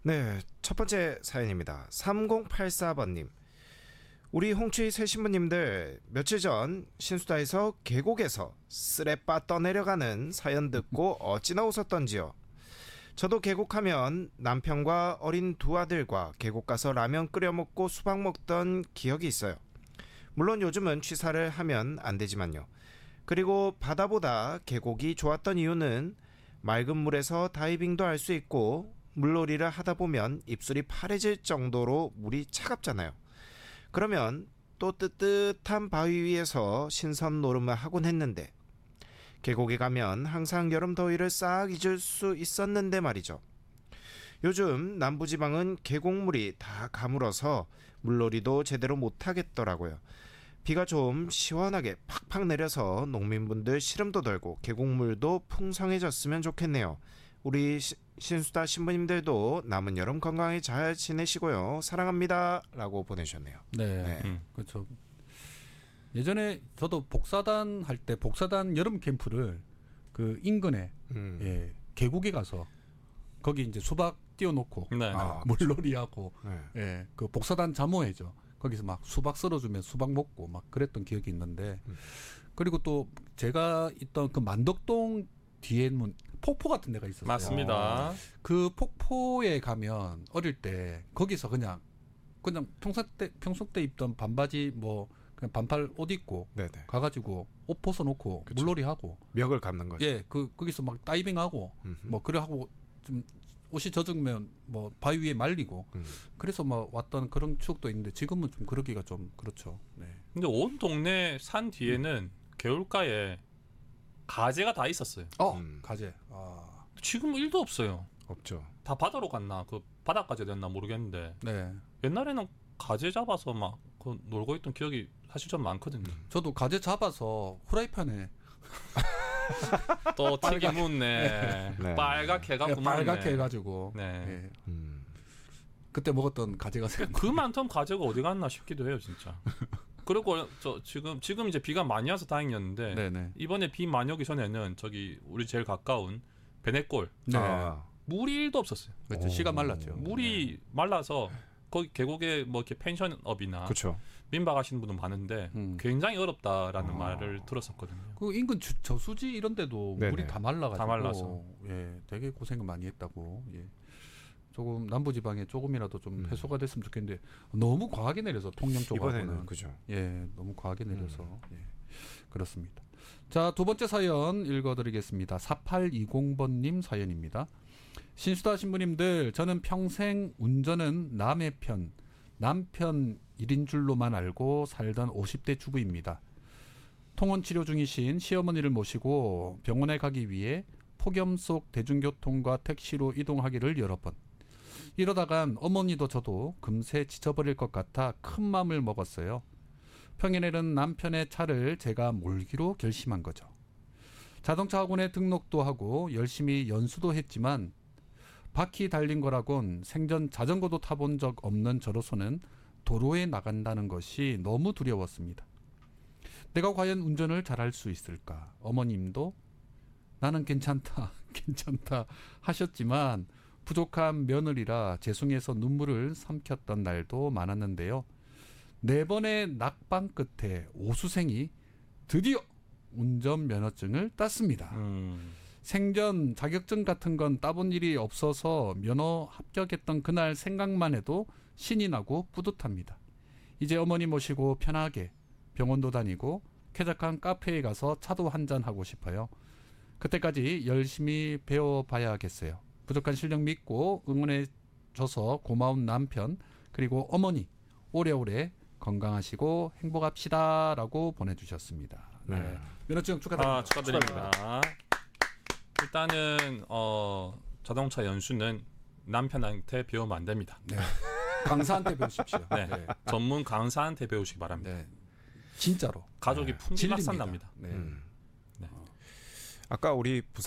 네, 첫 번째 사연입니다. 3084번님. 우리 홍추이 새 신부님들 며칠 전 신수다에서 계곡에서 쓰레빠 떠내려가는 사연 듣고 어찌나 웃었던지요. 저도 계곡하면 남편과 어린 두 아들과 계곡 가서 라면 끓여 먹고 수박 먹던 기억이 있어요. 물론 요즘은 취사를 하면 안 되지만요. 그리고 바다보다 계곡이 좋았던 이유는 맑은 물에서 다이빙도 할 수 있고 물놀이를 하다 보면 입술이 파래질 정도로 물이 차갑잖아요. 그러면 또 뜨뜻한 바위 위에서 신선 노름을 하곤 했는데 계곡에 가면 항상 여름 더위를 싹 잊을 수 있었는데 말이죠. 요즘 남부지방은 계곡물이 다 가물어서 물놀이도 제대로 못하겠더라고요. 비가 좀 시원하게 팍팍 내려서 농민분들 시름도 덜고 계곡물도 풍성해졌으면 좋겠네요. 우리 신수다 신부님들도 남은 여름 건강히 잘 지내시고요. 사랑합니다. 라고 보내주셨네요. 네, 그렇죠. 예전에 저도 복사단 할 때 복사단 여름 캠프를 그 인근에 예, 계곡에 가서 거기 이제 수박 띄워놓고 네. 물놀이하고 네. 예, 그 복사단 자모회죠. 거기서 막 수박 썰어주면 수박 먹고 막 그랬던 기억이 있는데 그리고 또 제가 있던 그 만덕동 뒤에는 폭포 같은 데가 있었어요. 맞습니다. 그 폭포에 가면 어릴 때 거기서 그냥 평소 때 입던 반바지 뭐 그냥 반팔 옷 입고 네네. 가가지고 옷 벗어놓고 그쵸. 물놀이 하고 멱을 감는 거죠. 예, 거기서 막 다이빙하고 뭐 그래 하고 좀 옷이 젖으면 뭐 바위 위에 말리고 그래서 막 왔던 그런 추억도 있는데 지금은 좀 그러기가 좀 그렇죠. 네. 근데 온 동네 산 뒤에는 개울가에 가재가 다 있었어요. 가재. 아, 지금 일도 없어요. 없죠. 다 바다로 갔나? 그 바다까지 됐나 모르겠는데 네. 옛날에는 가재 잡아서 막 그 놀고 있던 기억이 사실 좀 많거든요. 저도 가재 잡아서 후라이팬에 또 튀김 묻네. 네. 빨갛게 해가지고 빨갛게 해가지고 네. 예. 음. 그때 먹었던 가재가 생각. 그 많던 가재가 어디 갔나 싶기도 해요, 진짜. 그리고 저 지금 이제 비가 많이 와서 다행이었는데 네네. 이번에 비 많이 오기 전에는 저기 우리 제일 가까운 베네골 네. 물이 1도 없었어요. 그렇죠. 씨가 말랐죠. 물이 말라서 거기 계곡에 뭐 이렇게 펜션업이나 그렇죠. 민박 하시는 분은 많은데 굉장히 어렵다라는 말을 들었었거든요. 그 인근 저수지 이런 데도 네네. 물이 다 말라가지고 다 말라서. 예, 되게 고생을 많이 했다고. 예. 조금 남부지방에 조금이라도 좀 해소가 됐으면 좋겠는데 너무 과하게 내려서 통영 쪽하고는 이번에는 그죠. 예, 너무 과하게 내려서 예, 그렇습니다. 자, 두 번째 사연 읽어드리겠습니다. 4820번님 사연입니다. 신수다 신부님들, 저는 평생 운전은 남의 편, 남편 일인 줄로만 알고 살던 50대 주부입니다. 통원 치료 중이신 시어머니를 모시고 병원에 가기 위해 폭염 속 대중교통과 택시로 이동하기를 여러 번. 이러다간 어머니도 저도 금세 지쳐버릴 것 같아 큰 마음을 먹었어요. 평일에는 남편의 차를 제가 몰기로 결심한 거죠. 자동차 학원에 등록도 하고 열심히 연수도 했지만 바퀴 달린 거라곤 생전 자전거도 타본 적 없는 저로서는 도로에 나간다는 것이 너무 두려웠습니다. 내가 과연 운전을 잘할 수 있을까? 어머님도 나는 괜찮다 하셨지만 부족한 며느리라 죄송해서 눈물을 삼켰던 날도 많았는데요. 4번의 낙방 끝에 오수생이 드디어 운전면허증을 땄습니다. 생전 자격증 같은 건 따본 일이 없어서 면허 합격했던 그날 생각만 해도 신이 나고 뿌듯합니다. 이제 어머니 모시고 편하게 병원도 다니고 쾌적한 카페에 가서 차도 한잔 하고 싶어요. 그때까지 열심히 배워봐야겠어요. 부족한 실력 믿고 응원해줘서 고마운 남편 그리고 어머니 오래오래 건강하시고 행복합시다 라고 보내주셨습니다. 네. 면허증 축하드립니다. 축하드립니다. 일단은 자동차 연수는 남편한테 배우면 안 됩니다. 네. 강사한테 배우십시오. 네. 네. 전문 강사한테 배우시기 바랍니다. 네. 진짜로 가족이 풍기박산 납니다. 네. 아까 우리 부산